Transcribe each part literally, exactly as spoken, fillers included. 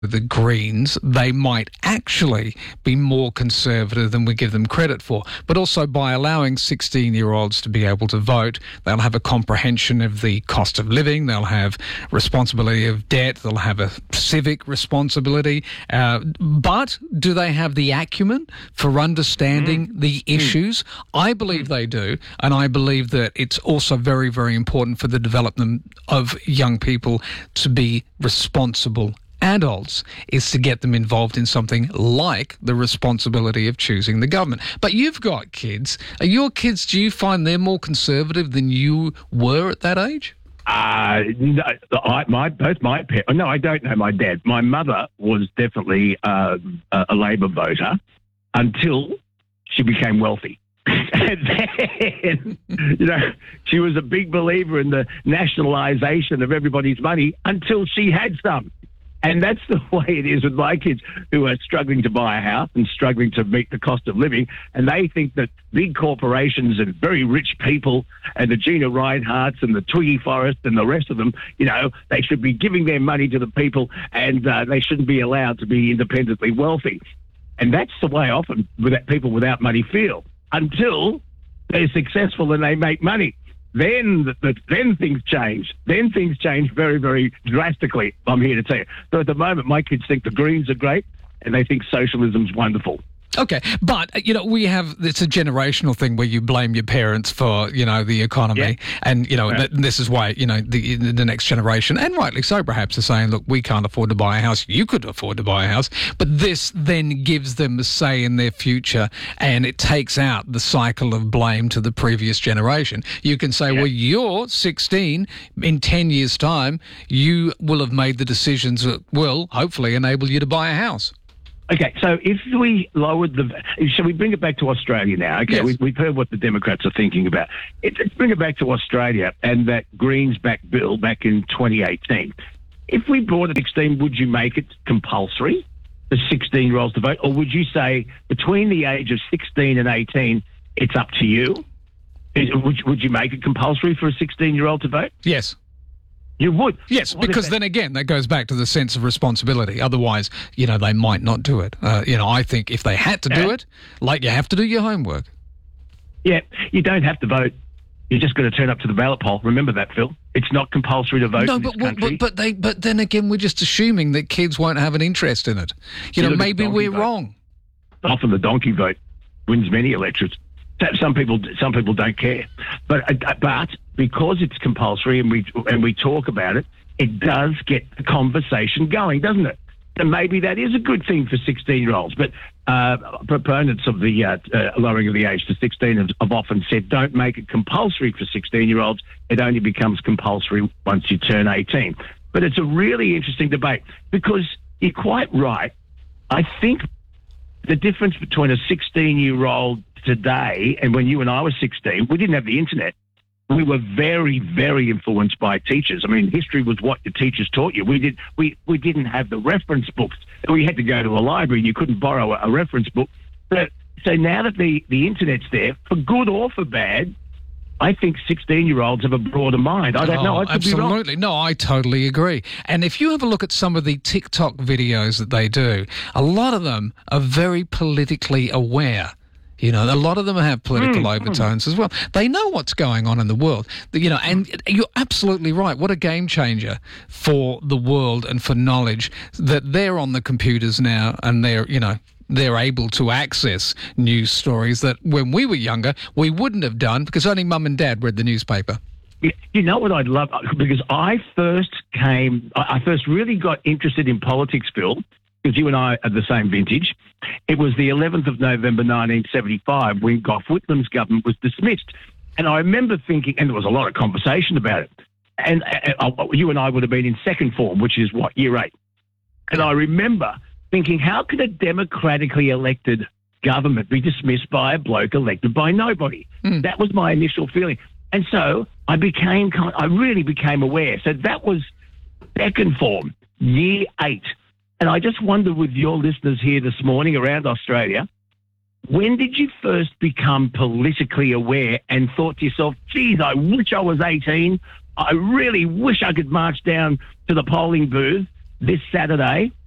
the Greens, they might actually be more conservative than we give them credit for. But also by allowing sixteen-year-olds to be able to vote, they'll have a comprehension of the cost of living, they'll have responsibility of debt, they'll have a civic responsibility. Uh, but do they have the acumen for understanding mm. the issues? Mm. I believe they do, and I believe that it's also very, very important for the development of young people to be responsible adults, is to get them involved in something like the responsibility of choosing the government. But you've got kids. Are your kids, do you find they're more conservative than you were at that age? Uh, no, I, my, both my parents, no, I don't know my dad. My mother was definitely uh, a, a Labor voter until she became wealthy. And then, you know, she was a big believer in the nationalisation of everybody's money until she had some. And that's the way it is with my kids who are struggling to buy a house and struggling to meet the cost of living. And they think that big corporations and very rich people and the Gina Rineharts and the Twiggy Forrest and the rest of them, you know, they should be giving their money to the people and uh, they shouldn't be allowed to be independently wealthy. And that's the way often that people without money feel until they're successful and they make money. Then the, the, then things change. Then things change very, very drastically, I'm here to tell you. So at the moment, my kids think the Greens are great and they think socialism's wonderful. Okay, but, you know, we have, it's a generational thing where you blame your parents for, you know, the economy. Yeah. And, you know, yeah. th- this is why, you know, the the next generation, and rightly so perhaps, are saying, look, we can't afford to buy a house. You could afford to buy a house. But this then gives them a say in their future, and it takes out the cycle of blame to the previous generation. You can say, yeah. well, you're sixteen, in ten years' time, you will have made the decisions that will hopefully enable you to buy a house. Okay, so if we lowered the... Shall we bring it back to Australia now? Okay, yes. we, we've heard what the Democrats are thinking about. It, let's bring it back to Australia and that Greens-back bill back in twenty eighteen. If we brought it to sixteen, would you make it compulsory for sixteen-year-olds to vote? Or would you say between the age of sixteen and eighteen, it's up to you? Is, would, would you make it compulsory for a sixteen-year-old to vote? Yes. You would? Yes, what because then again, that goes back to the sense of responsibility. Otherwise, you know, they might not do it. Uh, you know, I think if they had to yeah. do it, like you have to do your homework. Yeah, you don't have to vote. You're just going to turn up to the ballot poll. Remember that, Phil. It's not compulsory to vote no, in but, this country. but, but, they, but then again, we're just assuming that kids won't have an interest in it. You, you know, maybe we're vote. wrong. Often the donkey vote wins many electorates. Some people, some people don't care, but but because it's compulsory and we and we talk about it, it does get the conversation going, doesn't it? And maybe that is a good thing for sixteen-year-olds. But uh, proponents of the uh, uh, lowering of the age to sixteen have, have often said, don't make it compulsory for sixteen-year-olds. It only becomes compulsory once you turn eighteen. But it's a really interesting debate because you're quite right. I think the difference between a sixteen-year-old today and when you and I were sixteen, we didn't have the internet. We were very, very influenced by teachers. I mean, history was what the teachers taught you. We did. We, we didn't have the reference books. We had to go to a library and you couldn't borrow a, a reference book. But, so now that the, the internet's there, for good or for bad, I think sixteen-year-olds have a broader mind. I don't oh, know. I could absolutely. Be wrong. No, I totally agree. And if you have a look at some of the TikTok videos that they do, a lot of them are very politically aware. You know, a lot of them have political mm, overtones mm. as well. They know what's going on in the world. You know, and you're absolutely right. What a game changer for the world and for knowledge that they're on the computers now and they're, you know, they're able to access news stories that when we were younger, we wouldn't have done because only mum and dad read the newspaper. You know what I'd love? Because I first came, I first really got interested in politics, Phil, because you and I are the same vintage. It was the eleventh of November nineteen seventy-five when Gough Whitlam's government was dismissed. And I remember thinking, and there was a lot of conversation about it, and uh, you and I would have been in second form, which is what, year eight. And I remember thinking, how could a democratically elected government be dismissed by a bloke elected by nobody? Mm. That was my initial feeling. And so I became, I really became aware. So that was second form, year eight. And I just wonder with your listeners here this morning around Australia, when did you first become politically aware and thought to yourself, geez, I wish I was eighteen. I really wish I could march down to the polling booth this Saturday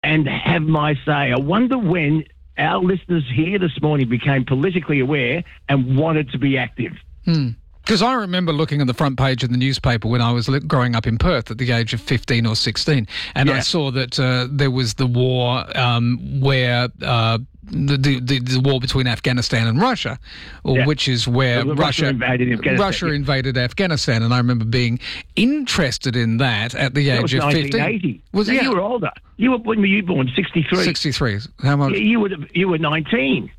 and have my say. I wonder when our listeners here this morning became politically aware and wanted to be active. Hmm. Because I remember looking at the front page of the newspaper when I was li- growing up in Perth at the age of fifteen or sixteen, and Yeah. I saw that uh, there was the war um, where uh, the, the the war between Afghanistan and Russia, or Yeah. which is where Well, Russia invaded Afghanistan, Russia yeah. invaded Afghanistan, and I remember being interested in that at the That age was of nineteen fifteen. eighty. Was So yeah, You were older. You were, when were you born? sixty-three. sixty-three. How much? You, you were you were nineteen.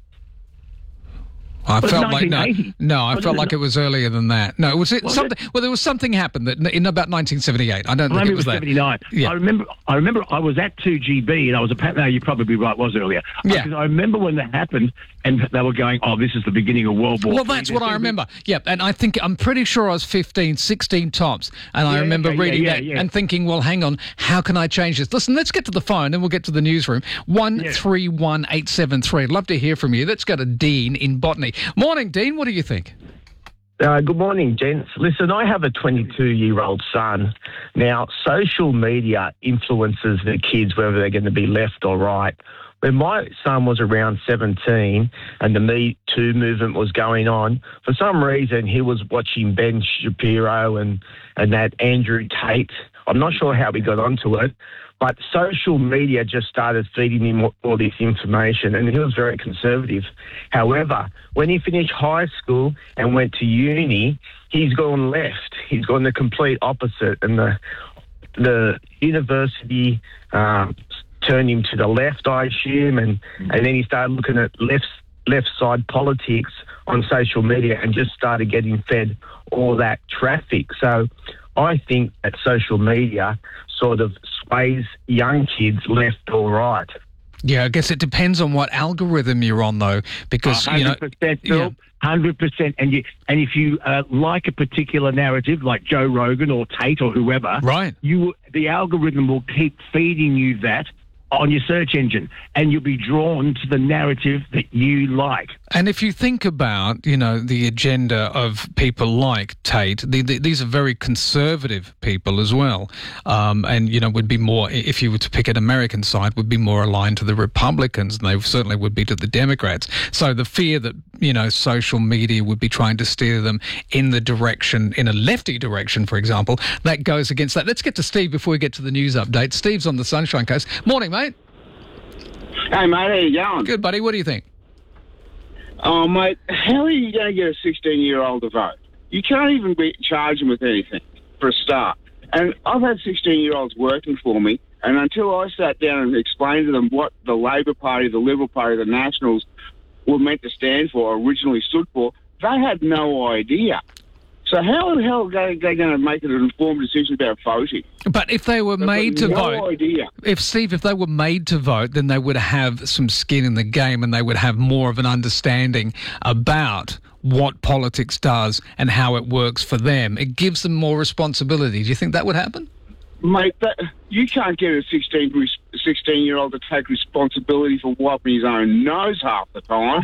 I was felt like no, nineteen eighty. no. I Was felt it like it was earlier than that. No, it was it Was something. it? Well, there was something happened that in about nineteen seventy-eight. I don't think Maybe it it was was that. seventy-nine. Yeah. I remember. I remember. I was at two G B, and I was a. No, you're probably right. Was earlier. Yeah. Because I remember when that happened, and they were going, "Oh, this is the beginning of World War." Well, Three." that's what There's I gonna be- remember. Yep, and I think I'm pretty sure I was fifteen, sixteen tops, and I Yeah, remember okay, yeah, reading yeah, that yeah. and thinking, well, hang on, how can I change this? Listen, let's get to the phone, and we'll get to the newsroom. One three one eight seven three. I'd love to hear from you. Let's go to Dean in Botany. Morning, Dean. What do you think? Uh, good morning, gents. Listen, I have a twenty-two-year-old son. Now, social media influences the kids, whether they're going to be left or right. When my son was around seventeen and the Me Too movement was going on, for some reason he was watching Ben Shapiro and, and that Andrew Tate. I'm not sure how we got onto it, but social media just started feeding him all, all this information, and he was very conservative. However, when he finished high school and went to uni, he's gone left. He's gone the complete opposite, and the the university um, turned him to the left, I assume, and, and then he started looking at left left side politics on social media and just started getting fed all that traffic. So I think that social media sort of sways young kids left or right. Yeah, I guess it depends on what algorithm you're on, though, because you know. hundred percent, Phil. yeah. Hundred percent, and you and if you uh, like a particular narrative, like Joe Rogan or Tate or whoever, Right. You the algorithm will keep feeding you that on your search engine, and you'll be drawn to the narrative that you like. And if you think about, you know, the agenda of people like Tate, the, the, these are very conservative people as well, um, and you know would be more, if you were to pick an American side, would be more aligned to the Republicans, and they certainly would be to the Democrats. So the fear that you know social media would be trying to steer them in the direction, in a lefty direction, for example, that goes against that. Let's get to Steve before we get to the news update. Steve's on the Sunshine Coast. Morning, mate. Hey, mate, how you going? Good, buddy. What do you think? Oh, mate, how are you going to get a sixteen-year-old to vote? You can't even be, charge them with anything, for a start. And I've had sixteen-year-olds working for me, and until I sat down and explained to them what the Labor Party, the Liberal Party, the Nationals were meant to stand for, originally stood for, they had no idea. So how the hell are they going to make an informed decision about voting? But if they were They've made got to no vote, idea. if Steve, if they were made to vote, then they would have some skin in the game, and they would have more of an understanding about what politics does and how it works for them. It gives them more responsibility. Do you think that would happen? Mate, that, you can't get a sixteen-year-old to take responsibility for wiping his own nose half the time.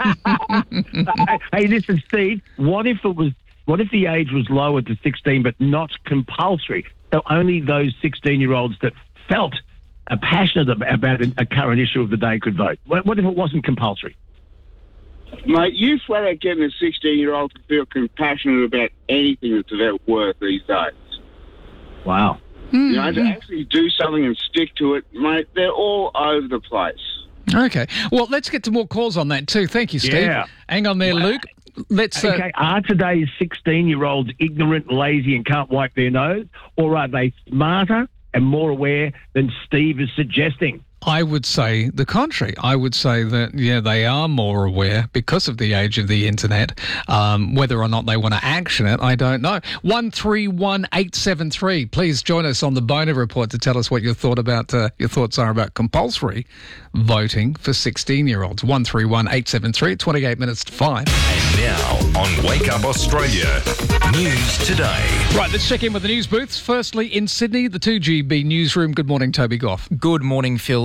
Hey, listen, Steve. What if it was? What if the age was lowered to sixteen, but not compulsory? So only those sixteen-year-olds that felt uh, passionate ab- about a, a current issue of the day could vote. What, what if it wasn't compulsory? Mate, you flat out getting a sixteen-year-old to feel compassionate about anything that's about worth these days. Wow. You know, to actually do something and stick to it, mate, they're all over the place. Okay. Well, let's get to more calls on that too. Thank you, Steve. Yeah. Hang on there, Wow. Luke. Let's. Uh, Okay, are today's sixteen-year-olds ignorant, lazy, and can't wipe their nose, or are they smarter and more aware than Steve is suggesting? I would say the contrary. I would say that, yeah, they are more aware because of the age of the internet. Um, whether or not they want to action it, I don't know. one three one eight seven three. Please join us on the Boner Report to tell us what your thought about uh, your thoughts are about compulsory voting for sixteen-year-olds. one three one eight seven three, twenty-eight minutes to five. And now on Wake Up Australia, News Today. Right, let's check in with the news booths. Firstly, in Sydney, the two G B newsroom. Good morning, Toby Goff. Good morning, Phil.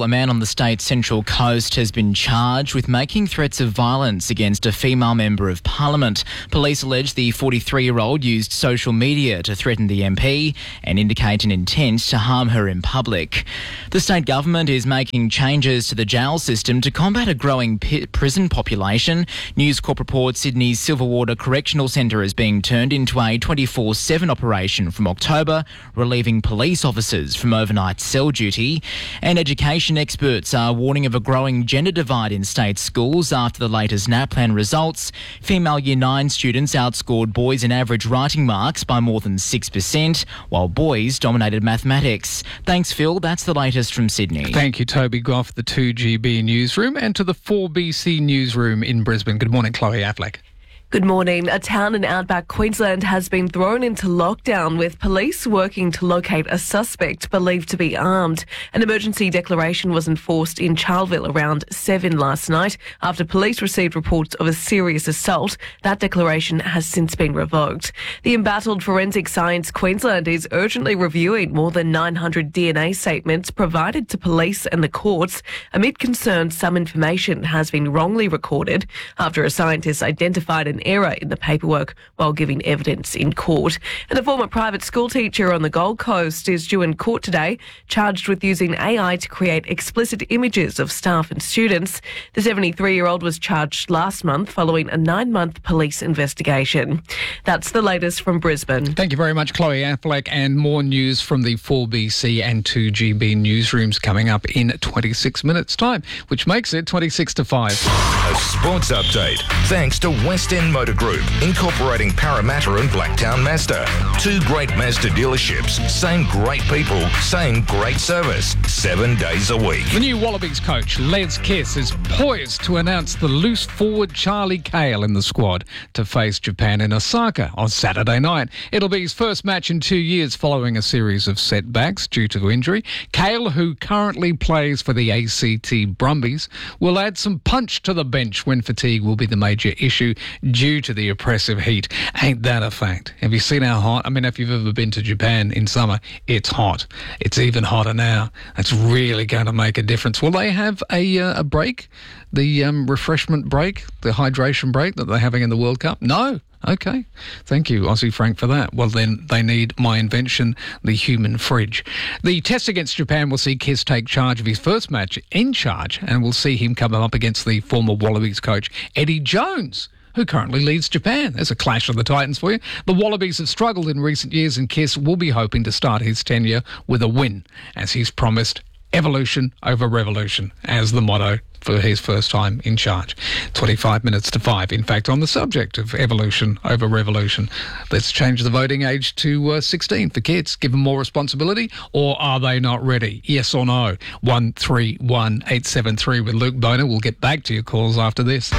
Well, a man on the state's Central Coast has been charged with making threats of violence against a female member of Parliament. Police allege the forty-three-year-old used social media to threaten the M P and indicate an intent to harm her in public. The state government is making changes to the jail system to combat a growing p- prison population. News Corp reports Sydney's Silverwater Correctional Centre is being turned into a twenty-four seven operation from October, relieving police officers from overnight cell duty. And education experts are warning of a growing gender divide in state schools after the latest NAPLAN results. Female Year nine students outscored boys in average writing marks by more than six percent, while boys dominated mathematics. Thanks, Phil. That's the latest from Sydney. Thank you, Toby Goff, the two G B newsroom, and to the four B C newsroom in Brisbane. Good morning, Chloe Affleck. Good morning. A town in outback Queensland has been thrown into lockdown with police working to locate a suspect believed to be armed. An emergency declaration was enforced in Charleville around seven last night after police received reports of a serious assault. That declaration has since been revoked. The embattled Forensic Science Queensland is urgently reviewing more than nine hundred D N A statements provided to police and the courts amid concerns some information has been wrongly recorded after a scientist identified an error in the paperwork while giving evidence in court. And a former private school teacher on the Gold Coast is due in court today, charged with using A I to create explicit images of staff and students. The seventy-three-year-old was charged last month following a nine-month police investigation. That's the latest from Brisbane. Thank you very much, Chloe Affleck, and more news from the four B C and two G B newsrooms coming up in twenty-six minutes' time, which makes it twenty-six to five. A sports update thanks to West End Motor Group, incorporating Parramatta and Blacktown Mazda. Two great Mazda dealerships, same great people, same great service, seven days a week. The new Wallabies coach, Les Kiss, is poised to announce the loose forward Charlie Cahill in the squad to face Japan in Osaka on Saturday night. It'll be his first match in two years following a series of setbacks due to injury. Cahill, who currently plays for the A C T Brumbies, will add some punch to the bench when fatigue will be the major issue due to the oppressive heat. Ain't that a fact? Have you seen how hot? I mean, if you've ever been to Japan in summer, it's hot. It's even hotter now. That's really going to make a difference. Will they have a uh, a break, the um, refreshment break, the hydration break that they're having in the World Cup? No. Okay. Thank you, Aussie Frank, for that. Well, then they need my invention, the human fridge. The test against Japan will see Kiss take charge of his first match in charge, and we'll see him come up against the former Wallabies coach, Eddie Jones, who currently leads Japan. There's a clash of the Titans for you. The Wallabies have struggled in recent years, and Kiss will be hoping to start his tenure with a win, as he's promised evolution over revolution as the motto for his first time in charge. twenty-five minutes to five. In fact, on the subject of evolution over revolution, let's change the voting age to uh, sixteen for kids. Give them more responsibility, or are they not ready? Yes or no? one three one eight seven three with Luke Boner. We'll get back to your calls after this.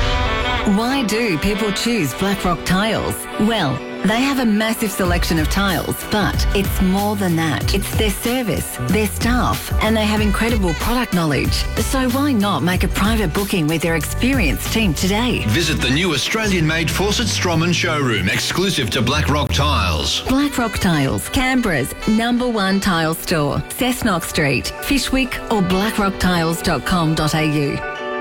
Why do people choose Blackrock Tiles? Well, they have a massive selection of tiles, but it's more than that. It's their service, their staff, and they have incredible product knowledge. So why not make a private booking with their experienced team today? Visit the new Australian-made Fawcett Stroman showroom, exclusive to Blackrock Tiles. Blackrock Tiles, Canberra's number one tile store. Cessnock Street, Fishwick or blackrock tiles dot com dot a u.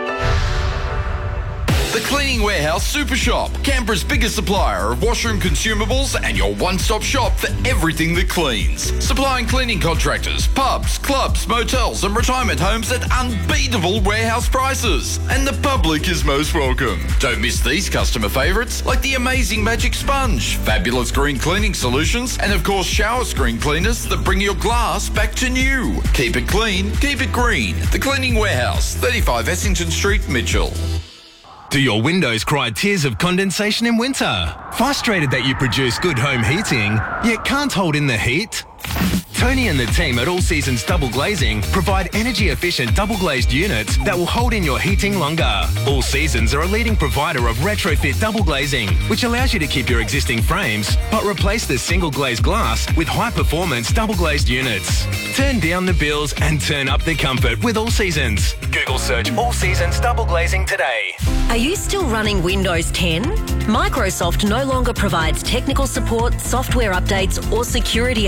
The Cleaning Warehouse Super Shop, Canberra's biggest supplier of washroom consumables and your one-stop shop for everything that cleans. Supplying cleaning contractors, pubs, clubs, motels and retirement homes at unbeatable warehouse prices. And the public is most welcome. Don't miss these customer favourites like the amazing Magic Sponge, fabulous green cleaning solutions, and of course shower screen cleaners that bring your glass back to new. Keep it clean, keep it green. The Cleaning Warehouse, thirty-five Essington Street, Mitchell. Do your windows cry tears of condensation in winter? Frustrated that you produce good home heating, yet can't hold in the heat? Tony and the team at All Seasons Double Glazing provide energy-efficient double-glazed units that will hold in your heating longer. All Seasons are a leading provider of retrofit double glazing, which allows you to keep your existing frames, but replace the single-glazed glass with high-performance double-glazed units. Turn down the bills and turn up the comfort with All Seasons. Google search All Seasons Double Glazing today. Are you still running Windows ten? Microsoft no longer provides technical support, software updates or security updates.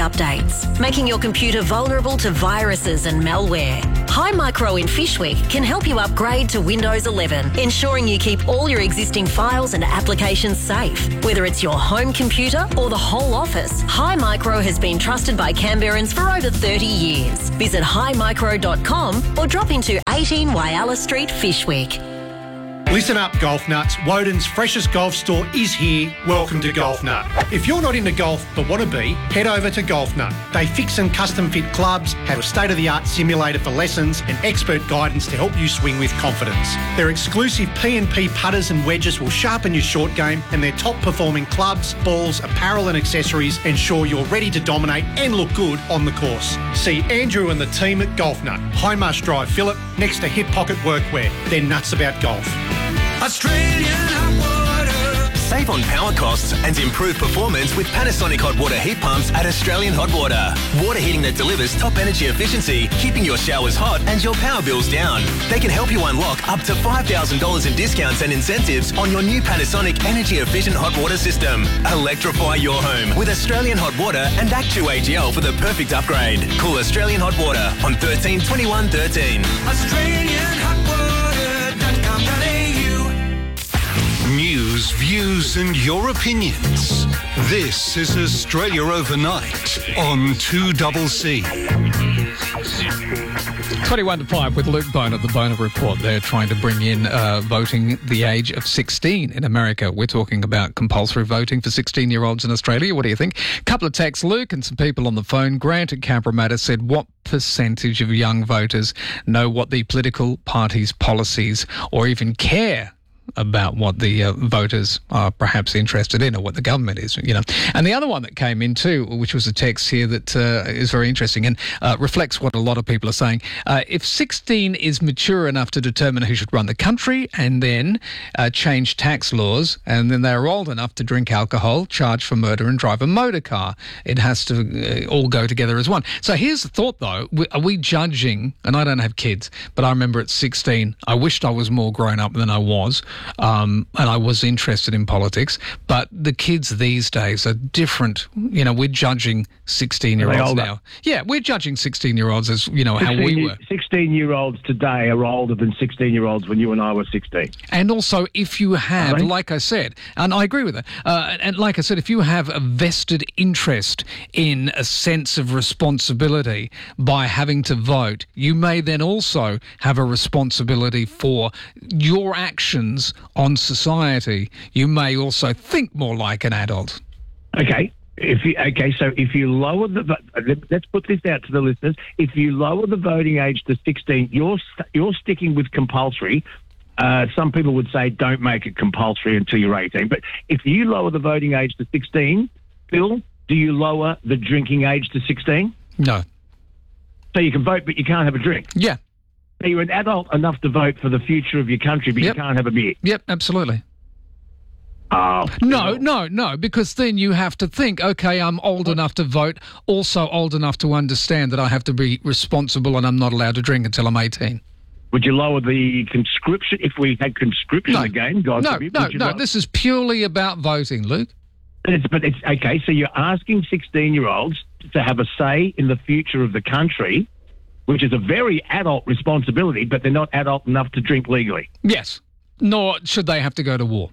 upgrades, making your computer vulnerable to viruses and malware. Hi Micro in Fishwick can help you upgrade to Windows eleven, ensuring you keep all your existing files and applications safe. Whether it's your home computer or the whole office, Hi Micro has been trusted by Canberrans for over thirty years. Visit hi micro dot com or drop into eighteen Whyalla Street, Fishwick. Listen up, Golf Nuts. Woden's freshest golf store is here. Welcome to Golf Nut. If you're not into golf but want to be, head over to Golf Nut. They fix and custom fit clubs, have a state-of-the-art simulator for lessons and expert guidance to help you swing with confidence. Their exclusive P and P putters and wedges will sharpen your short game, and their top-performing clubs, balls, apparel and accessories ensure you're ready to dominate and look good on the course. See Andrew and the team at Golf Nut, Highmarsh Drive, Phillip, next to Hip Pocket Workwear. They're nuts about golf. Australian hot water. Save on power costs and improve performance with Panasonic hot water heat pumps at Australian Hot Water. Water heating that delivers top energy efficiency, keeping your showers hot and your power bills down. They can help you unlock up to five thousand dollars in discounts and incentives on your new Panasonic energy efficient hot water system. Electrify your home with Australian Hot Water and Actu A G L for the perfect upgrade. Call Australian Hot Water on thirteen twenty-one thirteen. Australian Hot Water dot com dot a u. News, views and your opinions. This is Australia Overnight on two C C. twenty-one to five with Luke Boner, the Boner Report. They're trying to bring in uh, voting the age of sixteen in America. We're talking about compulsory voting for sixteen-year-olds in Australia. What do you think? A couple of texts, Luke, and some people on the phone. Grant at Cabramatta said, what percentage of young voters know what the political party's policies or even care about what the uh, voters are perhaps interested in or what the government is, you know. And the other one that came in too, which was a text here that uh, is very interesting and uh, reflects what a lot of people are saying. Uh, if sixteen is mature enough to determine who should run the country and then uh, change tax laws, and then they're old enough to drink alcohol, charge for murder and drive a motor car, it has to uh, all go together as one. So here's the thought though, are we judging, and I don't have kids, but I remember at sixteen, I wished I was more grown up than I was. Um, and I was interested in politics, but the kids these days are different. You know, we're judging sixteen-year-olds now. Yeah, we're judging sixteen-year-olds as, you know, how we were. sixteen-year-olds today are older than sixteen-year-olds when you and I were sixteen. And also, if you have, Really? like I said, and I agree with that, uh, and like I said, if you have a vested interest in a sense of responsibility by having to vote, you may then also have a responsibility for your actions on society. You may also think more like an adult. Okay. If you, okay, so if you lower the, vo- let's put this out to the listeners. If you lower the voting age to sixteen, you're st- you're sticking with compulsory. Uh, some people would say don't make it compulsory until you're eighteen. But if you lower the voting age to sixteen, Bill, do you lower the drinking age to sixteen? No. So you can vote, but you can't have a drink. Yeah. So you're an adult enough to vote for the future of your country, but Yep. you can't have a beer. Yep, absolutely. Oh. No, no, no, because then you have to think, okay, I'm old enough to vote, also old enough to understand that I have to be responsible and I'm not allowed to drink until I'm eighteen. Would you lower the conscription if we had conscription No. again? God No, forbid. no, would you no, lower- this is purely about voting, Luke. But it's, but it's okay. So you're asking sixteen-year-olds to have a say in the future of the country, which is a very adult responsibility, but they're not adult enough to drink legally. Yes. Nor should they have to go to war.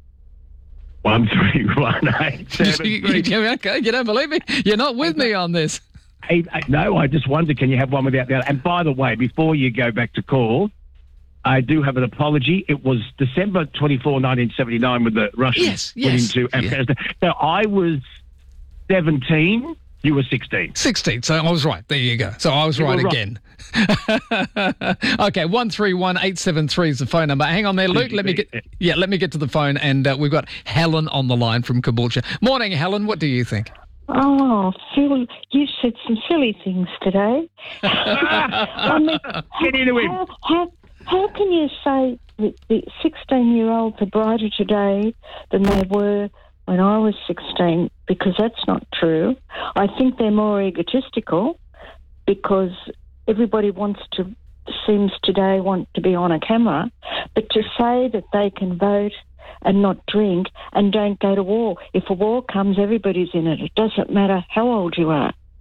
One three one eight seven You- three. you- okay, you don't believe me? You're not with me on this. Eight, eight, no, I just wonder, can you have one without the other? And by the way, before you go back to call, I do have an apology. It was December twenty-fourth, nineteen seventy-nine, when the Russians Yes, went yes, into yeah. Afghanistan. So I was seventeen, you were sixteen. sixteen, so I was right. There you go. So I was You were right right. again. Okay, one three one eight seven three is the phone number. Hang on there, Luke. Let me get yeah, let me get to the phone, and uh, we've got Helen on the line from Caboolture. Morning, Helen. What do you think? Oh, Phil, you've said some silly things today. I mean, Get into him. How, how, how can you say that the sixteen-year-olds are brighter today than they were when I was sixteen? Because that's not true. I think they're more egotistical because everybody wants to, seems today, want to be on a camera. But to say that they can vote and not drink and don't go to war. If a war comes, everybody's in it. It doesn't matter how old you are.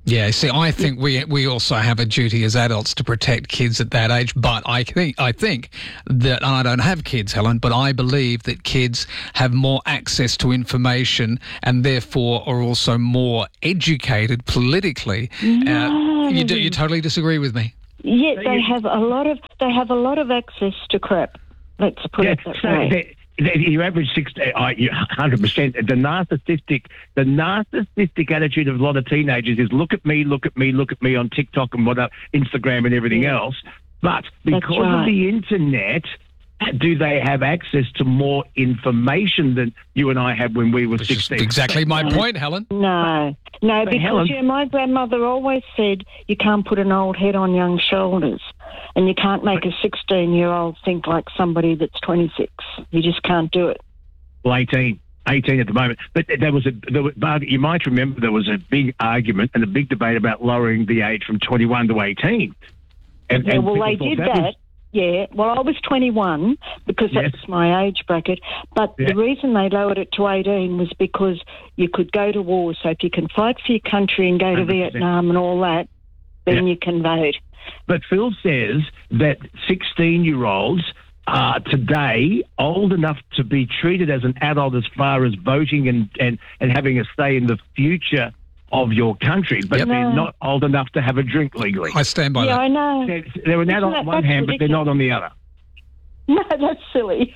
Yeah, see, I think we we also have a duty as adults to protect kids at that age. But I think I think that, and I don't have kids, Helen, but I believe that kids have more access to information and therefore are also more educated politically. No. Uh, you do, you totally disagree with me? Yeah, they have a lot of they have a lot of access to crap. Let's put Yeah, it that so way. the- the- your average six, uh, you- one hundred percent. The narcissistic, the narcissistic attitude of a lot of teenagers is look at me, look at me, look at me on TikTok and what, Instagram and everything Yeah. else. But because That's right. of the internet, do they have access to more information than you and I had when we were sixteen? Exactly my point, Helen. No, no, But because Helen- yeah, my grandmother always said you can't put an old head on young shoulders, and you can't make a sixteen-year-old think like somebody that's twenty-six. You just can't do it. Well, eighteen. eighteen at the moment. But there was a, there was, Barbie, you might remember there was a big argument and a big debate about lowering the age from twenty-one to eighteen. And, Yeah, and well, they people did thought that. was- Yeah, well, I was twenty-one because Yes. that's my age bracket. But Yeah. the reason they lowered it to eighteen was because you could go to war. So if you can fight for your country and go to one hundred percent. Vietnam and all that, then Yeah. you can vote. But Phil says that sixteen-year-olds are today old enough to be treated as an adult as far as voting and, and, and having a say in the future of your country, but Yep. they're No. not old enough to have a drink legally. I stand by yeah, that. I know. They're, they're an Isn't adult that- on one that's hand, but they're not on the other. No, that's silly.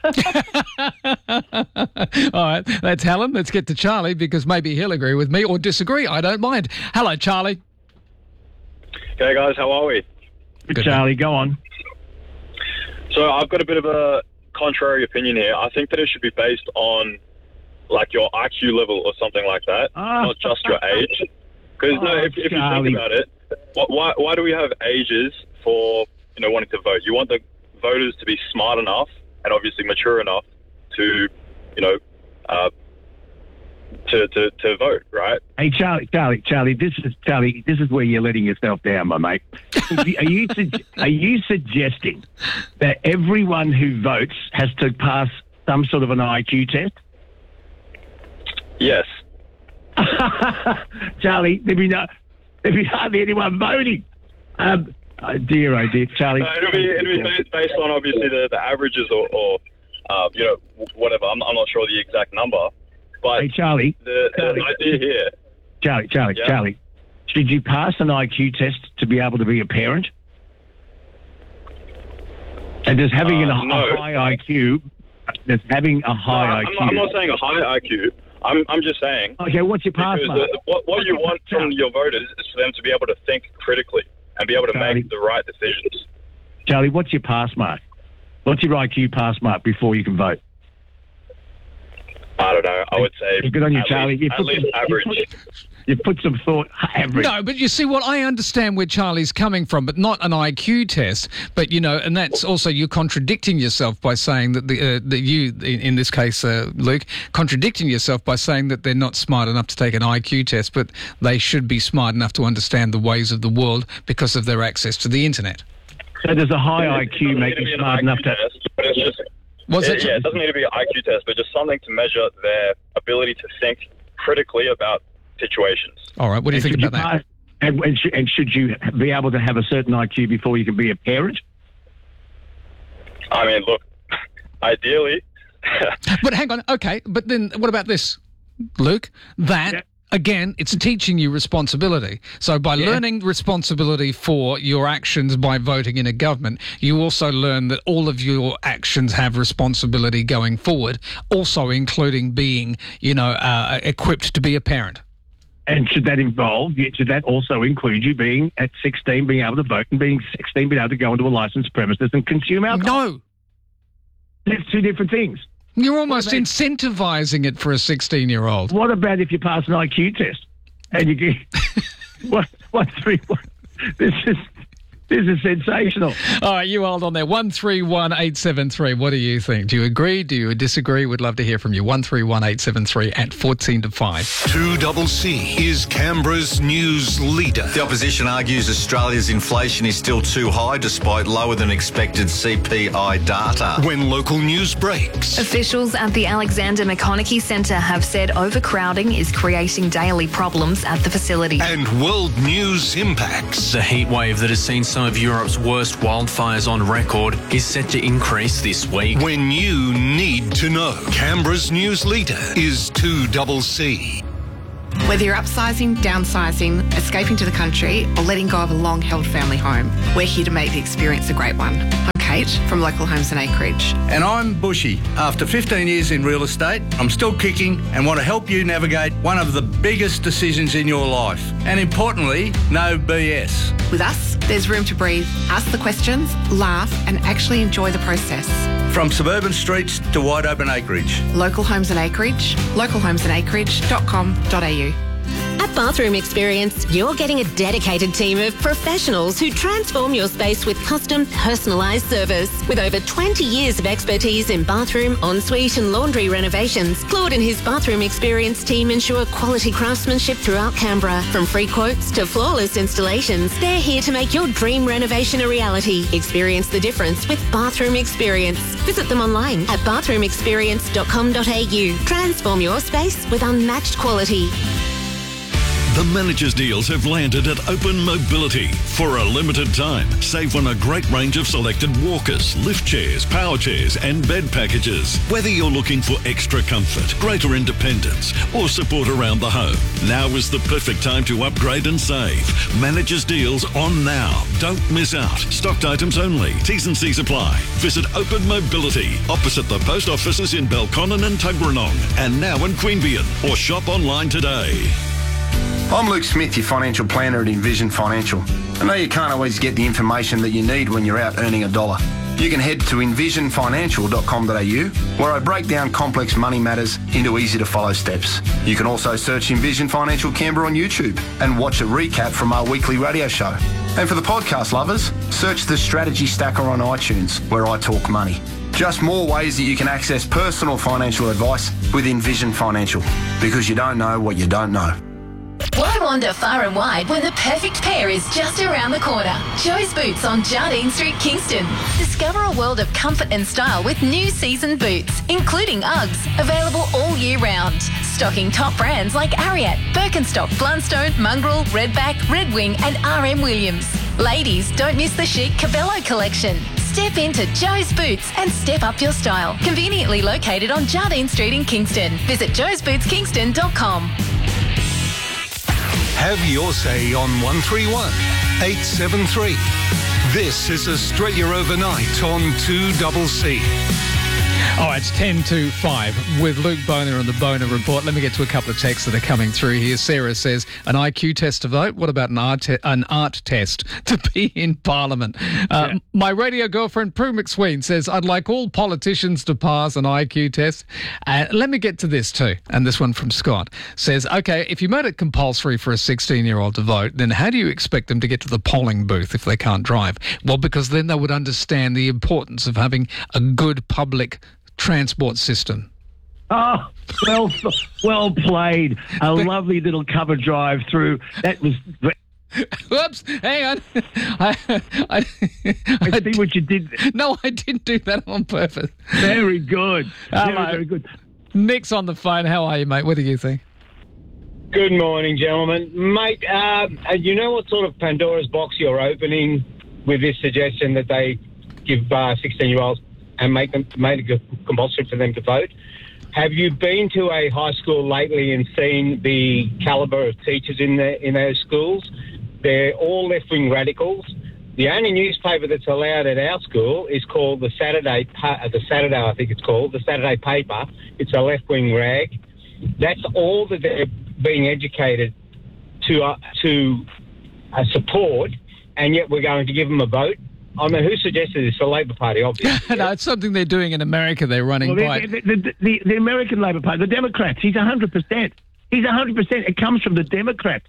All right, that's Helen. Let's get to Charlie because maybe he'll agree with me or disagree. I don't mind. Hello, Charlie. Hey guys, how are we? Good, Charlie, go on. So I've got a bit of a contrary opinion here. I think that it should be based on like your I Q level or something like that, Ah. not just your age. Because no, Oh, if, if you Charlie. think about it, wh- why why do we have ages for you know wanting to vote? You want the voters to be smart enough and obviously mature enough to you know uh, to, to to vote, right? Hey, Charlie, Charlie, Charlie, this is Charlie. This is where you're letting yourself down, my mate. Are you su- are you suggesting that everyone who votes has to pass some sort of an I Q test? Yes. Charlie, there'd be no, there'd be hardly anyone voting. Um, oh dear, oh dear, Charlie. Uh, it'll be it'll be based, based on obviously the, the averages or, or uh, you know whatever. I'm, I'm not sure the exact number, but Hey, Charlie, the, Charlie. the idea here. Charlie, Charlie, Yeah. Charlie. Should you pass an I Q test to be able to be a parent? And does having Uh, a, no. a high I Q, does having a high No, I I'm, Q? not, I'm not saying a high I Q. I'm I'm just saying. Okay, what's your pass because mark? the, what, what you want from your voters is for them to be able to think critically and be able to Charlie. make the right decisions. Charlie, what's your pass mark? What's your I Q pass mark before you can vote? I don't know. I would say Good on you, at Charlie. least, You at put least some- average. You put, you put some thought. Average. No, but you see what I understand where Charlie's coming from, but not an I Q test. But you know, and that's also you contradicting yourself by saying that the uh, that you, in, in this case, uh, Luke, contradicting yourself by saying that they're not smart enough to take an I Q test, but they should be smart enough to understand the ways of the world because of their access to the internet. So does a high Yeah, I it Q doesn't make need to you be an smart I Q enough to? test, but it's just Was yeah, it? yeah, it doesn't need to be an I Q test, but just something to measure their ability to think critically about situations. All right. What do you And think should about that? pass- And, and, sh- and should you be able to have a certain I Q before you can be a parent? I mean, look, ideally, But hang on. Okay. But then what about this, Luke? That. Yeah. Again, it's teaching you responsibility. So by Yeah. learning responsibility for your actions by voting in a government, you also learn that all of your actions have responsibility going forward, also including being, you know, uh, equipped to be a parent. And should that involve, should that also include you being at sixteen, being able to vote, and being sixteen, being able to go into a licensed premises and consume alcohol? No. That's two different things. You're almost What about- incentivizing it for a sixteen-year-old. What about if you pass an I Q test and you get what? What three? What, this is This is sensational. All right, you hold on there. one three one eight seven three. What do you think? Do you agree? Do you disagree? We'd love to hear from you. one three one eight seven three at fourteen to five. two double C is Canberra's news leader. The opposition argues Australia's inflation is still too high despite lower than expected C P I data. When local news breaks. Officials at the Alexander McConaughey Centre have said overcrowding is creating daily problems at the facility. And world news impacts. The heat wave that has seen some of Europe's worst wildfires on record is set to increase this week. When you need to know. Canberra's news leader is two double C. Whether you're upsizing, downsizing, escaping to the country, or letting go of a long-held family home, we're here to make the experience a great one. I'm Kate from Local Homes and Acreage. And I'm Bushy. After fifteen years in real estate, I'm still kicking and want to help you navigate one of the biggest decisions in your life. And importantly, no B S. With us, there's room to breathe, ask the questions, laugh, and actually enjoy the process. From suburban streets to wide open acreage. Local Homes and Acreage, local homes and acreage dot com dot a u. At Bathroom Experience, you're getting a dedicated team of professionals who transform your space with custom, personalised service. With over twenty years of expertise in bathroom, ensuite and laundry renovations, Claude and his Bathroom Experience team ensure quality craftsmanship throughout Canberra. From free quotes to flawless installations, they're here to make your dream renovation a reality. Experience the difference with Bathroom Experience. Visit them online at bathroom experience dot com dot a u. Transform your space with unmatched quality. The managers' deals have landed at Open Mobility. For a limited time, save on a great range of selected walkers, lift chairs, power chairs and bed packages. Whether you're looking for extra comfort, greater independence or support around the home, now is the perfect time to upgrade and save. Managers' deals on now. Don't miss out. Stocked items only. T's and C's apply. Visit Open Mobility opposite the post offices in Belconnen and Tuggeranong and now in Queanbeyan, or shop online today. I'm Luke Smith, your financial planner at Envision Financial. I know you can't always get the information that you need when you're out earning a dollar. You can head to envision financial dot com dot a u, where I break down complex money matters into easy-to-follow steps. You can also search Envision Financial Canberra on YouTube and watch a recap from our weekly radio show. And for the podcast lovers, search the Strategy Stacker on iTunes, where I talk money. Just more ways that you can access personal financial advice with Envision Financial, because you don't know what you don't know. Why wander far and wide when the perfect pair is just around the corner? Joe's Boots on Jardine Street, Kingston. Discover a world of comfort and style with new season boots, including Uggs, available all year round. Stocking top brands like Ariat, Birkenstock, Blundstone, Mongrel, Redback, Red Wing and R M Williams. Ladies, don't miss the chic Cabello collection. Step into Joe's Boots and step up your style. Conveniently located on Jardine Street in Kingston. Visit joes boots kingston dot com. Have your say on one three one eight seven three. This is Australia Overnight on two double C. Oh, it's ten to five with Luke Boner on the Boner Report. Let me get to a couple of texts that are coming through here. Sarah says, an I Q test to vote? What about an art, te- an art test to be in Parliament? Uh, yeah. My radio girlfriend, Prue McSween, says, I'd like all politicians to pass an I Q test. Uh, let me get to this too. And this one from Scott says, OK, if you made it compulsory for a sixteen-year-old to vote, then how do you expect them to get to the polling booth if they can't drive? Well, because then they would understand the importance of having a good public transport system. Oh, well, well played. A lovely little cover drive through. That was. Whoops! Hang on. I, I, I see what you did. No, I didn't do that on purpose. Very good. Very, Hello. very good. Nick's on the phone. How are you, mate? What do you think? Good morning, gentlemen. Mate, uh, you know what sort of Pandora's box you're opening with this suggestion that they give uh, sixteen-year-olds and make them make it compulsory for them to vote? Have you been to a high school lately and seen the calibre of teachers in the, in those schools? They're all left-wing radicals. The only newspaper that's allowed at our school is called the Saturday, pa- the Saturday, I think it's called, the Saturday Paper. It's a left-wing rag. That's all that they're being educated to uh, to uh, support, and yet we're going to give them a vote. I mean, who suggested this? The Labor Party, obviously. No, it's something they're doing in America. They're running well, by... the, the, the, the American Labor Party, the Democrats, he's one hundred percent. He's one hundred percent. It comes from the Democrats.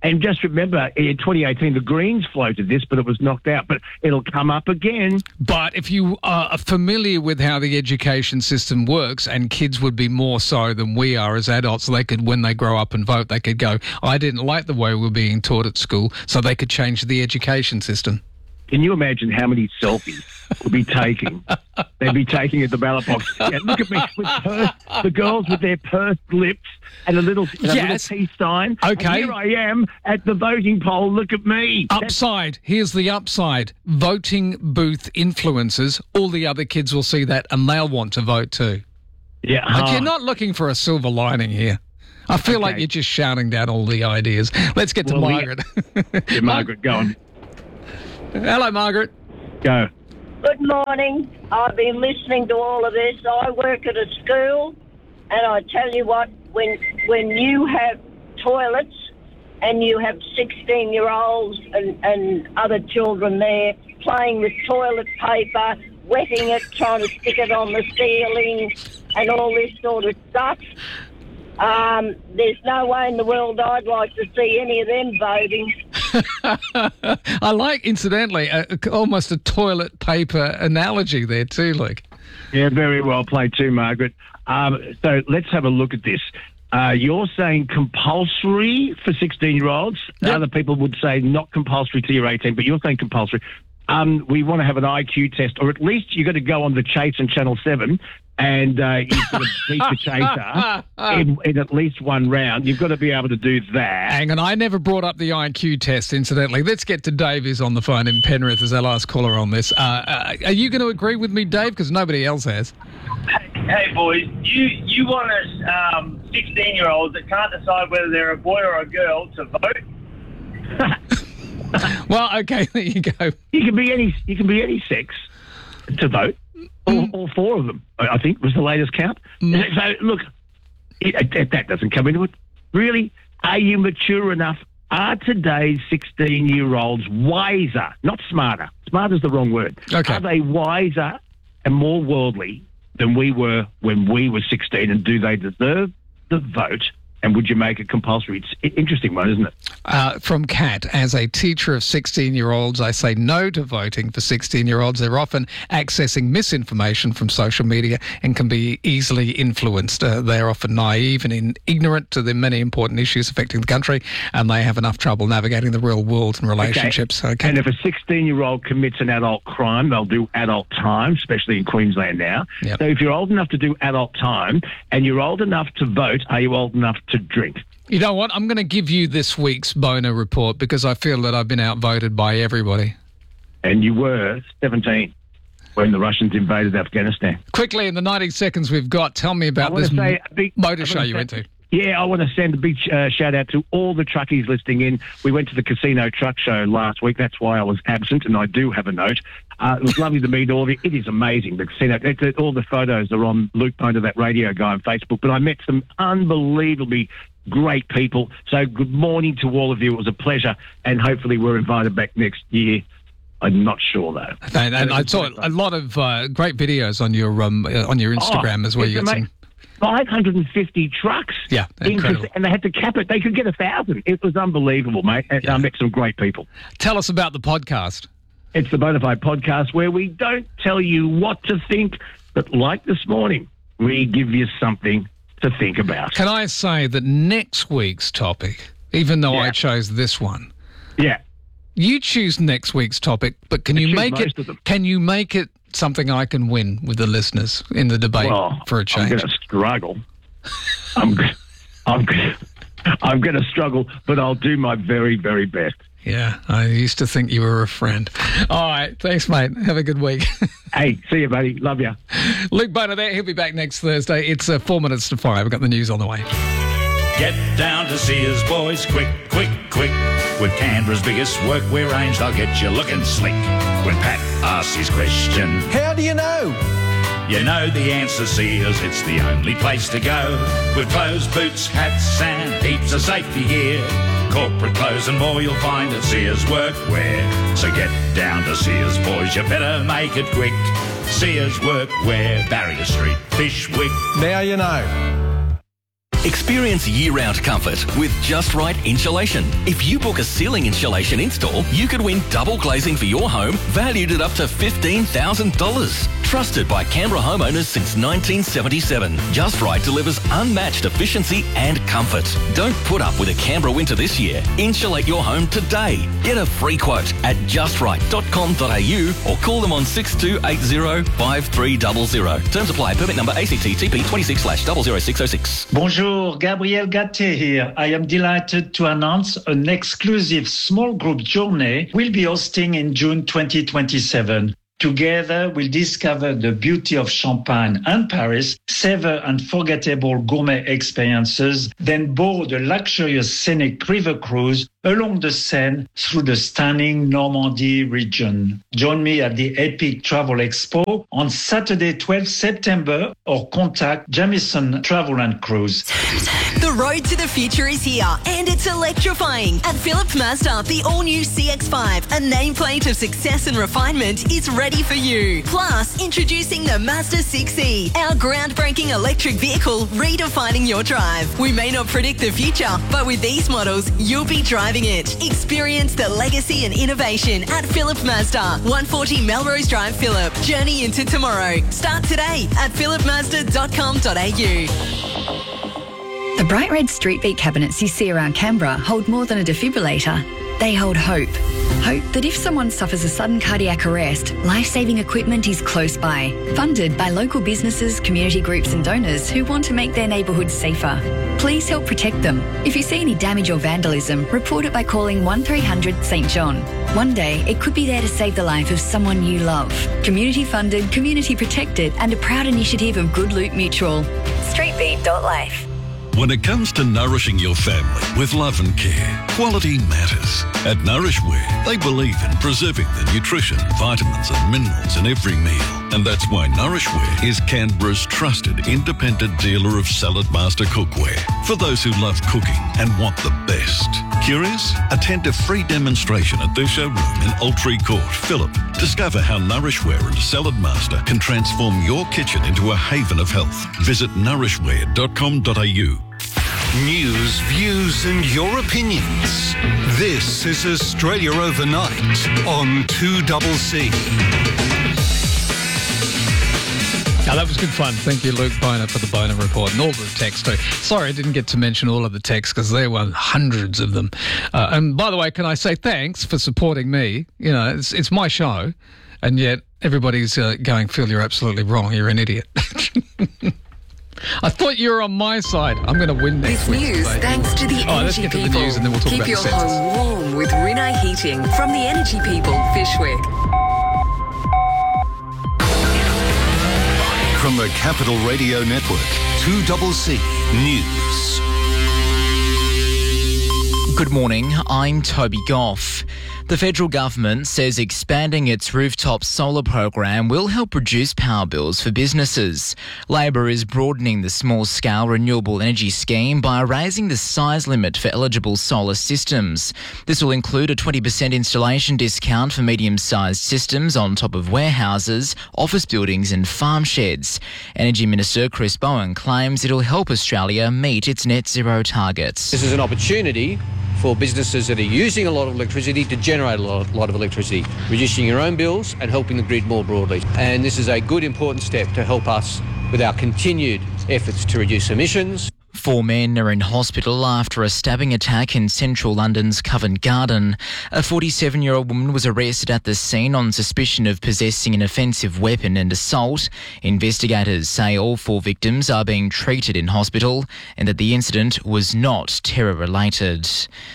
And just remember, in twenty eighteen, the Greens floated this, but it was knocked out. But it'll come up again. But if you are familiar with how the education system works, and kids would be more so than we are as adults, they could, when they grow up and vote, they could go, I didn't like the way we're being taught at school, so they could change the education system. Can you imagine how many selfies we'll be taking? They'd be taking at the ballot box. Yeah, look at me, with pursed, the girls with their pursed lips and a little, and a Yes. little peace sign. Okay. And here I am at the voting poll. Look at me. Upside. Here's the upside. Voting booth influencers. All the other kids will see that and they'll want to vote too. Yeah. But hard. you're not looking for a silver lining here. I feel like Okay. you're just shouting down all the ideas. Let's get to Well, we- Margaret. Yeah, Margaret, go on. Hello, Margaret. Go. Good morning. I've been listening to all of this. I work at a school, and I tell you what, when when you have toilets and you have sixteen-year-olds and, and other children there playing with toilet paper, wetting it, trying to stick it on the ceiling, and all this sort of stuff, um, there's no way in the world I'd like to see any of them voting. I like, incidentally, a, almost a toilet paper analogy there too, Luke. Yeah, very well played too, Margaret. Um, so let's have a look at this. Uh, you're saying compulsory for sixteen-year-olds. Yep. Other people would say not compulsory till you're eighteen, but you're saying compulsory. Um, we want to have an I Q test, or at least you've got to go on the Chase and Channel seven and uh, you've got to beat the chaser in, in at least one round. You've got to be able to do that. Hang on, I never brought up the I Q test, incidentally. Let's get to Dave, who's on the phone in Penrith as our last caller on this. Uh, uh, are you going to agree with me, Dave? Because nobody else has. Hey, boys, you you want us um, sixteen-year-olds that can't decide whether they're a boy or a girl to vote? Well, okay, there you go. You can be any. You can be any sex to vote. All, all four of them, I I think, was the latest count. So, look, it, it, that doesn't come into it. Really, are you mature enough? Are today's sixteen-year-olds wiser, not smarter? Smarter is the wrong word. Okay. Are they wiser and more worldly than we were when we were sixteen? And do they deserve the vote? And would you make it compulsory? It's an interesting one, isn't it? Uh, from Kat, as a teacher of sixteen-year-olds, I say no to voting for sixteen-year-olds. They're often accessing misinformation from social media and can be easily influenced. Uh, they're often naive and in, ignorant to the many important issues affecting the country, and they have enough trouble navigating the real world and relationships. Okay. And if a sixteen-year-old commits an adult crime, they'll do adult time, especially in Queensland now. Yep. So if you're old enough to do adult time and you're old enough to vote, are you old enough to drink? You know what? I'm going to give you this week's Bono report because I feel that I've been outvoted by everybody. And you were seventeen when the Russians invaded Afghanistan. Quickly, in the ninety seconds we've got, tell me I about wanna this say m- a big- motor I show wanna you say- went to. Yeah, I want to send a big uh, shout out to all the truckies listening in. We went to the Casino Truck Show last week. That's why I was absent, and I do have a note. Uh, it was lovely to meet all of you. It is amazing. The Casino, it, it, all the photos are on Luke Boner, that radio guy, on Facebook. But I met some unbelievably great people. So good morning to all of you. It was a pleasure, and hopefully we're invited back next year. I'm not sure though. And, and I saw a lot of uh, great videos on your um, uh, on your Instagram Oh, as well. it's You got ama- some. five hundred fifty trucks. Yeah, in incredible. Cas- and they had to cap it. They could get a thousand. It was unbelievable, mate. And I met some great people. Tell us about the podcast. It's the Bonafide Podcast, where we don't tell you what to think, but like this morning, we give you something to think about. Can I say that next week's topic, even though I Yeah. chose this one, Yeah. you choose next week's topic, but can I you choose make most it? of them. Can you make it something I can win with the listeners in the debate Well, for a I'm change? going to struggle. I'm, g- I'm, g- I'm going to struggle, but I'll do my very, very best. Yeah, I used to think you were a friend. All right, thanks, mate. Have a good week. Hey, see you, buddy. Love you. Luke Boner there. He'll be back next Thursday. It's uh, four minutes to five. We've got the news on the way. Get down to see us, boys, quick, quick, quick. With Canberra's biggest workwear range, they'll get you looking slick. When Pat asks his question, how do you know? You know the answer, Sears, it's the only place to go. With clothes, boots, hats and heaps of safety gear. Corporate clothes and more you'll find at Sears Workwear. So get down to Sears, boys, you better make it quick. Sears Workwear, Barrier Street, Fishwick. Now you know. Experience year-round comfort with Just Right Insulation. If you book a ceiling insulation install, you could win double glazing for your home, valued at up to fifteen thousand dollars. Trusted by Canberra homeowners since nineteen seventy-seven, Just Right delivers unmatched efficiency and comfort. Don't put up with a Canberra winter this year. Insulate your home today. Get a free quote at just right dot com dot a u or call them on six two eight zero five three zero zero. Terms apply. Permit number A C T T P twenty-six slash zero zero six zero six. Bonjour, Gabriel Gatté here. I am delighted to announce an exclusive small group journey we'll be hosting in June twenty twenty-seven. Together, we'll discover the beauty of Champagne and Paris, savor unforgettable gourmet experiences, then board a luxurious scenic river cruise along the Seine through the stunning Normandy region. Join me at the Epic Travel Expo on Saturday, twelfth September, or contact Jamison Travel and Cruise. The road to the future is here, and it's electrifying. At Philip Mazda, the all-new C X five, a nameplate of success and refinement, is ready for you. Plus, introducing the Mazda six E, our groundbreaking electric vehicle redefining your drive. We may not predict the future, but with these models, you'll be driving it. Experience the legacy and innovation at Philip Mazda, one forty Melrose Drive, Phillip. Journey into tomorrow. Start today at philip mazda dot com dot a u. The bright red street beat cabinets you see around Canberra hold more than a defibrillator. They hold hope. Hope that if someone suffers a sudden cardiac arrest, life-saving equipment is close by. Funded by local businesses, community groups and donors who want to make their neighbourhoods safer. Please help protect them. If you see any damage or vandalism, report it by calling one three hundred St John. One day, it could be there to save the life of someone you love. Community funded, community protected and a proud initiative of Good Loot Mutual. street beat dot life. When it comes to nourishing your family with love and care, quality matters. At Nourishware, they believe in preserving the nutrition, vitamins and minerals in every meal. And that's why Nourishware is Canberra's trusted independent dealer of Salad Master cookware. For those who love cooking and want the best. Curious? Attend a free demonstration at their showroom in Altree Court, Phillip. Discover how Nourishware and Salad Master can transform your kitchen into a haven of health. Visit nourishware dot com dot a u. News, views and your opinions. This is Australia Overnight on two C C. Now, that was good fun. Thank you, Luke Boner, for the Boner Report and all the text too. Sorry I didn't get to mention all of the texts because there were hundreds of them. Uh, and by the way, can I say thanks for supporting me? You know, it's, it's my show, and yet everybody's uh, going, Phil, you're absolutely wrong. You're an idiot. I thought you were on my side. I'm going to win next this week. This news so. thanks to the oh, Energy let's get People. To the news and then we'll talk Keep about your the census. home warm with Rinnai Heating from the Energy People, Fishwick. From the Capital Radio Network, two C C News. Good morning, I'm Toby Goff. The federal government says expanding its rooftop solar program will help reduce power bills for businesses. Labor is broadening the small-scale renewable energy scheme by raising the size limit for eligible solar systems. This will include a twenty percent installation discount for medium-sized systems on top of warehouses, office buildings and farm sheds. Energy Minister Chris Bowen claims it'll help Australia meet its net zero targets. This is an opportunity for businesses that are using a lot of electricity to generate a lot, lot of electricity, reducing your own bills and helping the grid more broadly. And this is a good, important step to help us with our continued efforts to reduce emissions. Four men are in hospital after a stabbing attack in central London's Covent Garden. A forty-seven-year-old woman was arrested at the scene on suspicion of possessing an offensive weapon and assault. Investigators say all four victims are being treated in hospital and that the incident was not terror-related.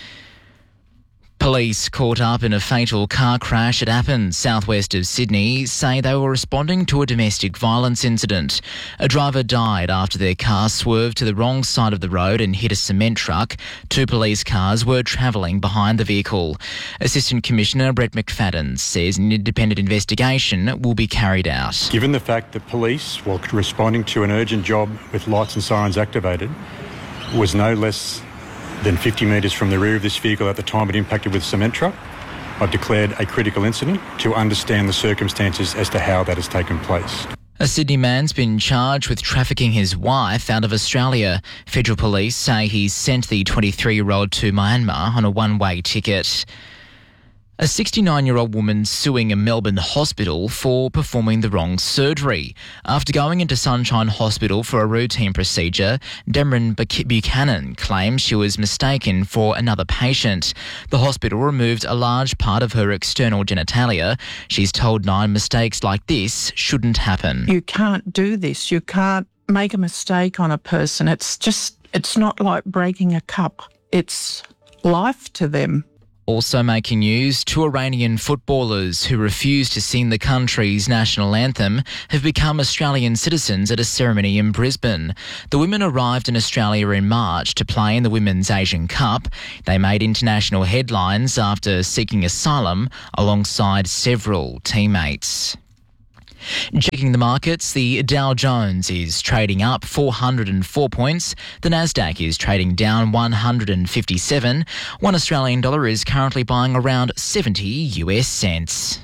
Police caught up in a fatal car crash at Appin, southwest of Sydney, say they were responding to a domestic violence incident. A driver died after their car swerved to the wrong side of the road and hit a cement truck. Two police cars were travelling behind the vehicle. Assistant Commissioner Brett McFadden says an independent investigation will be carried out. Given the fact that police, while responding to an urgent job with lights and sirens activated, was no less than fifty metres from the rear of this vehicle at the time it impacted with a cement truck, I've declared a critical incident to understand the circumstances as to how that has taken place. A Sydney man's been charged with trafficking his wife out of Australia. Federal police say he sent the twenty-three-year-old to Myanmar on a one-way ticket. A sixty-nine-year-old woman suing a Melbourne hospital for performing the wrong surgery. After going into Sunshine Hospital for a routine procedure, Demrin Buchanan claims she was mistaken for another patient. The hospital removed a large part of her external genitalia. She's told Nine mistakes like this shouldn't happen. You can't do this. You can't make a mistake on a person. It's just, it's not like breaking a cup. It's life to them. Also making news, two Iranian footballers who refused to sing the country's national anthem have become Australian citizens at a ceremony in Brisbane. The women arrived in Australia in March to play in the Women's Asian Cup. They made international headlines after seeking asylum alongside several teammates. Checking the markets, the Dow Jones is trading up four hundred four points. The Nasdaq is trading down one hundred fifty-seven. One Australian dollar is currently buying around seventy U S cents.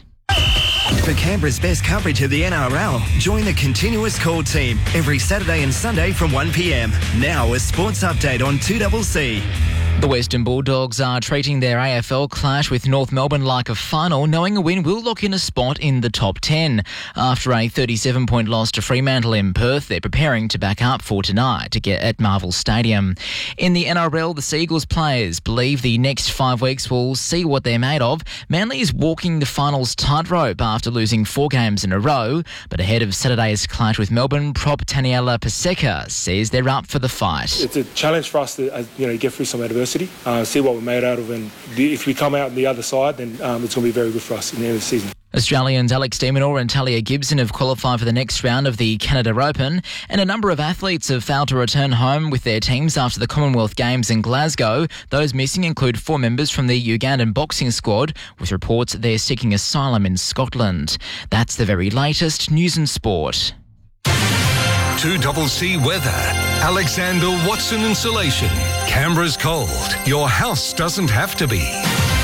For Canberra's best coverage of the N R L, join the Continuous Call team every Saturday and Sunday from one p m. Now a sports update on two C C. The Western Bulldogs are treating their A F L clash with North Melbourne like a final, knowing a win will lock in a spot in the top ten. After a thirty-seven point loss to Fremantle in Perth, they're preparing to back up for tonight to get at Marvel Stadium. In the N R L, the Seagulls players believe the next five weeks will see what they're made of. Manly is walking the finals tightrope after losing four games in a row, but ahead of Saturday's clash with Melbourne, prop Taniela Paseka says they're up for the fight. It's a challenge for us to uh, you know, get through some adversity, uh, see what we're made out of, and if we come out on the other side, then um, it's going to be very good for us in the end of the season. Australians Alex de Minaur and Talia Gibson have qualified for the next round of the Canada Open, and a number of athletes have failed to return home with their teams after the Commonwealth Games in Glasgow. Those missing include four members from the Ugandan boxing squad, with reports they're seeking asylum in Scotland. That's the very latest news and sport. two C C weather. Alexander Watson Insulation. Canberra's cold. Your house doesn't have to be.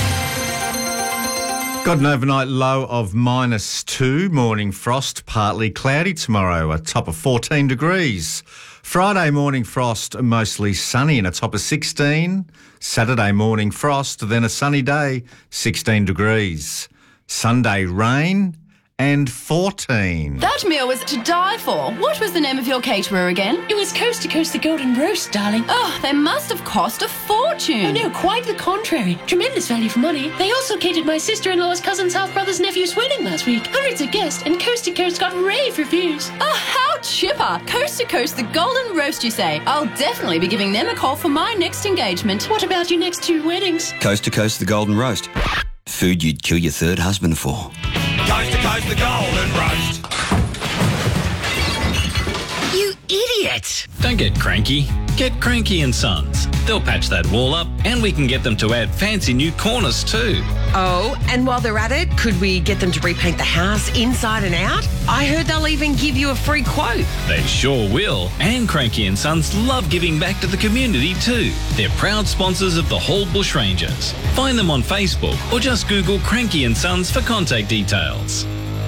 Got an overnight low of minus two. Morning frost, partly cloudy tomorrow, a top of fourteen degrees. Friday morning frost, mostly sunny and a top of sixteen. Saturday morning frost, then a sunny day, sixteen degrees. Sunday rain and fourteen. That meal was to die for. What was the name of your caterer again? It was Coast to Coast the Golden Roast, darling. Oh, they must have cost a fortune. Oh no, quite the contrary. Tremendous value for money. They also catered my sister-in-law's cousin's half-brother's nephew's wedding last week. Hundreds of guests, and Coast to Coast got rave reviews. Oh, how chipper. Coast to Coast the Golden Roast, you say? I'll definitely be giving them a call for my next engagement. What about your next two weddings? Coast to Coast the Golden Roast. Food you'd kill your third husband for. Coast to Coast the Golden Roast. You idiot! Don't get cranky. Get Cranky and Sons. They'll patch that wall up, and we can get them to add fancy new corners too. Oh, and while they're at it, could we get them to repaint the house inside and out? I heard they'll even give you a free quote. They sure will. And Cranky and Sons love giving back to the community too. They're proud sponsors of the Hall Bushrangers. Find them on Facebook or just Google Cranky and Sons for contact details.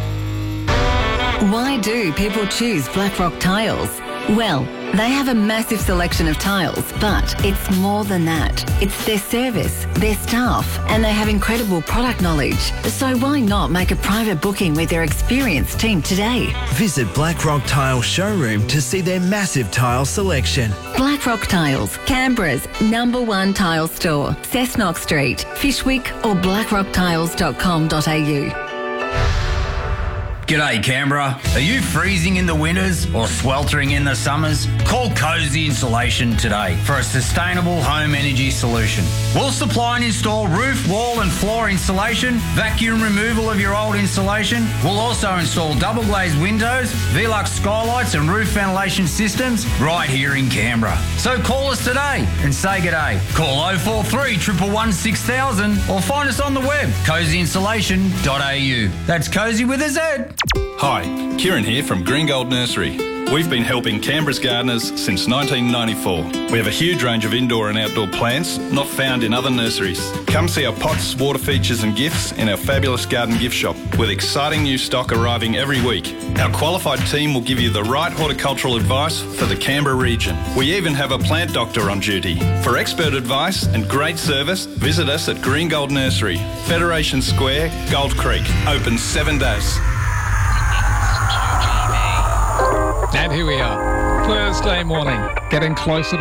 Why do people choose Blackrock Tiles? Well, they have a massive selection of tiles, but it's more than that. It's their service, their staff, and they have incredible product knowledge. So why not make a private booking with their experienced team today? Visit Blackrock Tile Showroom to see their massive tile selection. Blackrock Tiles, Canberra's number one tile store. Cessnock Street, Fishwick or blackrock tiles dot com dot a u. G'day Canberra. Are you freezing in the winters or sweltering in the summers? Call Cozy Insulation today for a sustainable home energy solution. We'll supply and install roof, wall and floor insulation, vacuum removal of your old insulation. We'll also install double glazed windows, Velux skylights and roof ventilation systems right here in Canberra. So call us today and say g'day. Call oh four three, one one one, six thousand or find us on the web, cozy insulation dot a u. That's Cozy with a Z. Hi, Kieran here from Green Gold Nursery. We've been helping Canberra's gardeners since nineteen ninety-four. We have a huge range of indoor and outdoor plants not found in other nurseries. Come see our pots, water features and gifts in our fabulous garden gift shop with exciting new stock arriving every week. Our qualified team will give you the right horticultural advice for the Canberra region. We even have a plant doctor on duty. For expert advice and great service, visit us at Green Gold Nursery, Federation Square, Gold Creek. Open seven days. And here we are, Thursday morning, getting closer to